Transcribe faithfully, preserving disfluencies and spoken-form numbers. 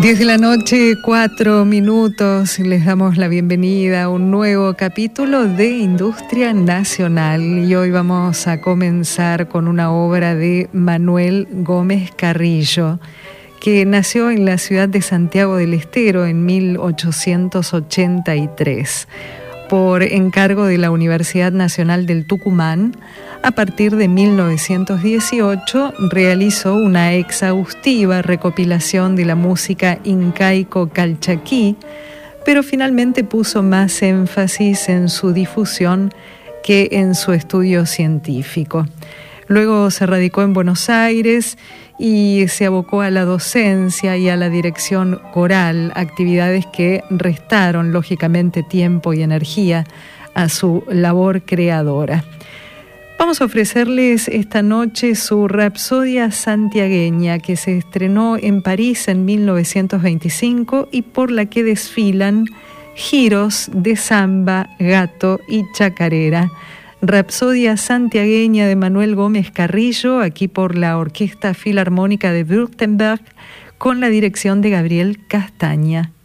diez de la noche, cuatro minutos, les damos la bienvenida a un nuevo capítulo de Industria Nacional y hoy vamos a comenzar con una obra de Manuel Gómez Carrillo, que nació en la ciudad de Santiago del Estero en mil ochocientos ochenta y tres. Por encargo de la Universidad Nacional del Tucumán, a partir de mil novecientos dieciocho realizó una exhaustiva recopilación de la música incaico-calchaquí, pero finalmente puso más énfasis en su difusión que en su estudio científico. Luego se radicó en Buenos Aires y se abocó a la docencia y a la dirección coral, actividades que restaron lógicamente tiempo y energía a su labor creadora. Vamos a ofrecerles esta noche su Rapsodia santiagueña, que se estrenó en París en mil novecientos veinticinco y por la que desfilan giros de samba, gato y chacarera. Rapsodia santiagueña de Manuel Gómez Carrillo, aquí por la Orquesta Filarmónica de Württemberg, con la dirección de Gabriel Castaña.